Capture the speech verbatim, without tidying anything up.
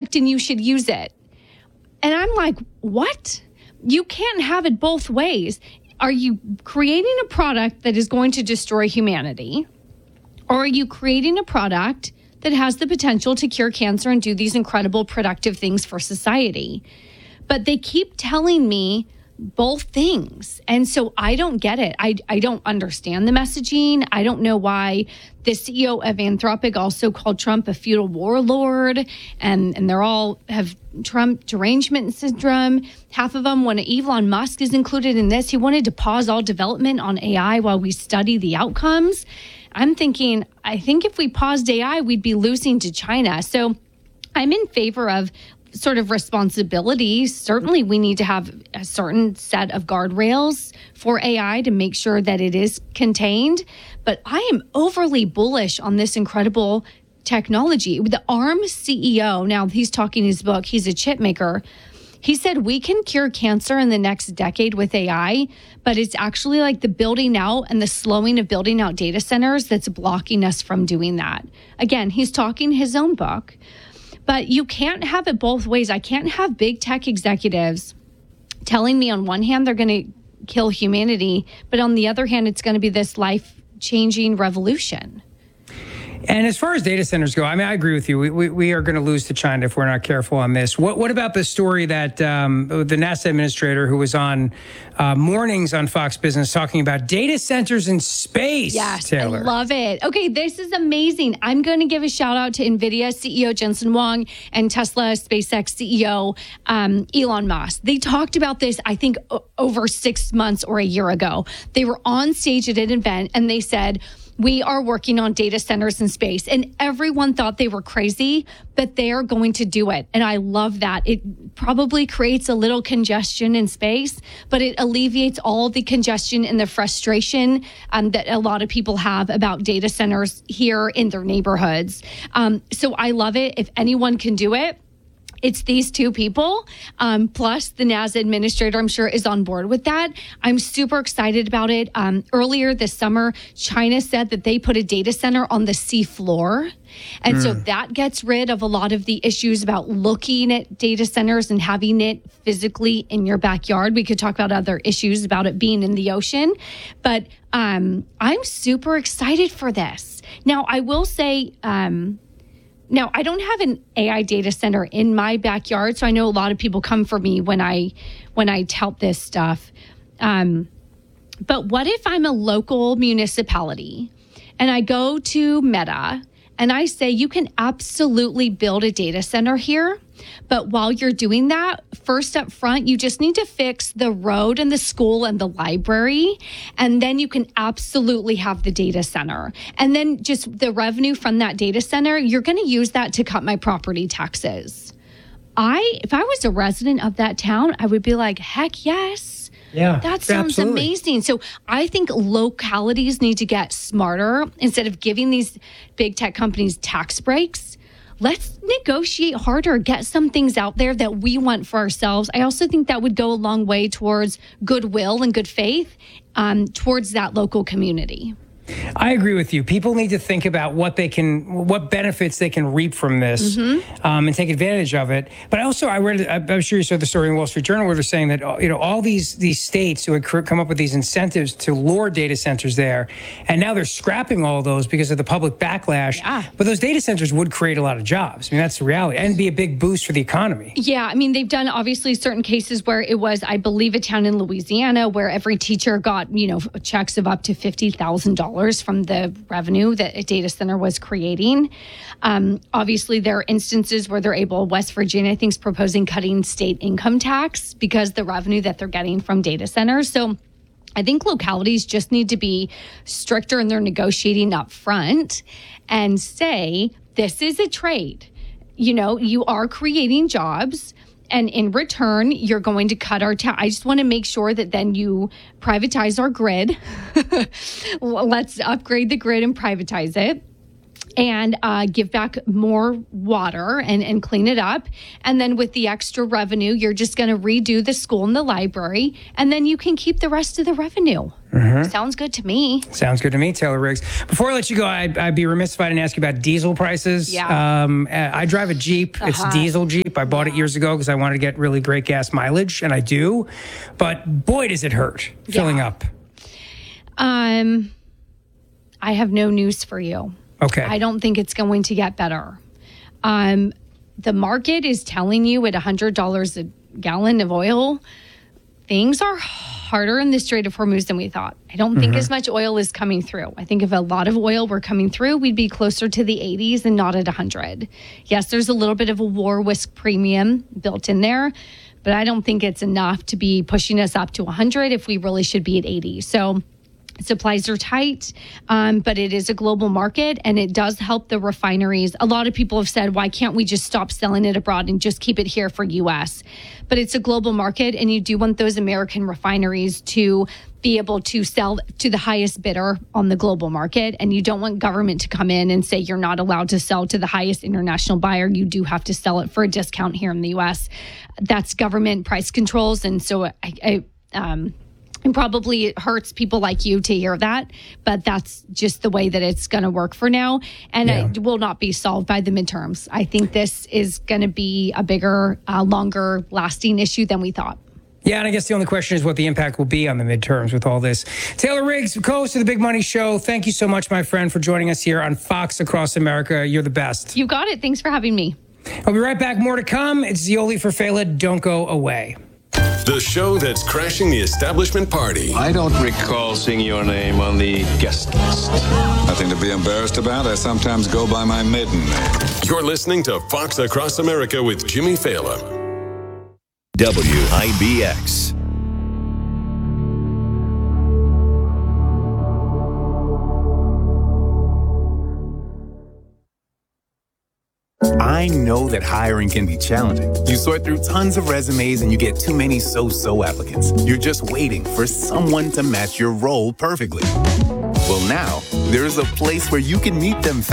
product and you should use it. And I'm like, what? You can't have it both ways. Are you creating a product that is going to destroy humanity? Or are you creating a product that has the potential to cure cancer and do these incredible productive things for society? But they keep telling me both things. And so I don't get it. I, I don't understand the messaging. I don't know why the C E O of Anthropic also called Trump a feudal warlord. And, and they're all have Trump derangement syndrome. Half of them, when Elon Musk is included in this, he wanted to pause all development on A I while we study the outcomes. I'm thinking, I think if we paused A I, we'd be losing to China. So I'm in favor of sort of responsibility. Certainly, we need to have a certain set of guardrails for A I to make sure that it is contained. But I am overly bullish on this incredible technology. The ARM C E O, now he's talking his book, he's a chip maker. He said, we can cure cancer in the next decade with A I, but it's actually like the building out and the slowing of building out data centers that's blocking us from doing that. Again, he's talking his own book. But you can't have it both ways. I can't have big tech executives telling me on one hand they're going to kill humanity, but on the other hand, it's going to be this life-changing revolution. And as far as data centers go, I mean, I agree with you. We we, we are going to lose to China if we're not careful on this. What what about the story that um, the NASA administrator who was on uh, mornings on Fox Business talking about data centers in space? Yes, Taylor. I love it. Okay, this is amazing. I'm going to give a shout out to NVIDIA C E O Jensen Huang and Tesla SpaceX C E O um, Elon Musk. They talked about this, I think, o- over six months or a year ago. They were on stage at an event and they said, we are working on data centers in space. And everyone thought they were crazy, but they are going to do it. And I love that. It probably creates a little congestion in space, but it alleviates all the congestion and the frustration um, that a lot of people have about data centers here in their neighborhoods. Um, so I love it. If anyone can do it, it's these two people, um, plus the NASA administrator, I'm sure, is on board with that. I'm super excited about it. Um, earlier this summer, China said that they put a data center on the sea floor. And mm. so that gets rid of a lot of the issues about looking at data centers and having it physically in your backyard. We could talk about other issues about it being in the ocean. But um, I'm super excited for this. Now, I will say... Um, Now, I don't have an A I data center in my backyard, so I know a lot of people come for me when I when I tout this stuff. Um, but what if I'm a local municipality and I go to Meta and I say, you can absolutely build a data center here, but while you're doing that, first up front, you just need to fix the road and the school and the library, and then you can absolutely have the data center. And then just the revenue from that data center, you're going to use that to cut my property taxes. I, if I was a resident of that town, I would be like, heck yes. Yeah, that sounds absolutely. amazing. So I think localities need to get smarter. Instead of giving these big tech companies tax breaks, let's negotiate harder, get some things out there that we want for ourselves. I also think that would go a long way towards goodwill and good faith um, towards that local community. I agree with you. People need to think about what they can, what benefits they can reap from this, mm-hmm. um, and take advantage of it. But also, I read, I'm sure you saw the story in the Wall Street Journal where they're saying that, you know, all these these states who had come up with these incentives to lure data centers there, and now they're scrapping all of those because of the public backlash. Yeah. But those data centers would create a lot of jobs. I mean, that's the reality, and be a big boost for the economy. Yeah, I mean, they've done obviously certain cases where it was, I believe, a town in Louisiana where every teacher got, you know, checks of up to fifty thousand dollars from the revenue that a data center was creating. Um, obviously, there are instances where they're able, West Virginia, I think, is proposing cutting state income tax because the revenue that they're getting from data centers. So I think localities just need to be stricter in their negotiating up front and say, this is a trade. You know, you are creating jobs. And in return, you're going to cut our tax. I just want to make sure that then you privatize our grid. Let's upgrade the grid and privatize it. and uh, give back more water and, and clean it up. And then with the extra revenue, you're just going to redo the school and the library, and then you can keep the rest of the revenue. Mm-hmm. Sounds good to me. Sounds good to me, Taylor Riggs. Before I let you go, I'd, I'd be remiss if I didn't ask you about diesel prices. Yeah. Um, I drive a Jeep. Uh-huh. It's a diesel Jeep. I bought it years ago because I wanted to get really great gas mileage, and I do. But boy, does it hurt filling yeah. up. Um, I have no news for you. Okay. I don't think it's going to get better. Um, the market is telling you at one hundred dollars a gallon of oil, things are harder in the Strait of Hormuz than we thought. I don't think mm-hmm. as much oil is coming through. I think if a lot of oil were coming through, we'd be closer to the eighties and not at one hundred. Yes, there's a little bit of a war risk premium built in there, but I don't think it's enough to be pushing us up to one hundred if we really should be at eighty. So supplies are tight, um, but it is a global market, and it does help the refineries. A lot of people have said, why can't we just stop selling it abroad and just keep it here for U S? But it's a global market, and you do want those American refineries to be able to sell to the highest bidder on the global market. And you don't want government to come in and say you're not allowed to sell to the highest international buyer. You do have to sell it for a discount here in the U S. That's government price controls. And so I, I um, And probably it hurts people like you to hear that, but that's just the way that it's going to work for now. And yeah. it will not be solved by the midterms. I think this is going to be a bigger, uh, longer lasting issue than we thought. Yeah, and I guess the only question is what the impact will be on the midterms with all this. Taylor Riggs, co-host of The Big Money Show, thank you so much, my friend, for joining us here on Fox Across America. You're the best. You got it. Thanks for having me. I'll be right back. More to come. It's Zeoli for Fela. Don't go away. The show that's crashing the establishment party. I don't recall seeing your name on the guest list. Nothing to be embarrassed about. I sometimes go by my maiden name. You're listening to Fox Across America with Jimmy Fallon. W I B X. I know that hiring can be challenging. You sort through tons of resumes and you get too many so-so applicants. You're just waiting for someone to match your role perfectly. Well, now, there's a place where you can meet them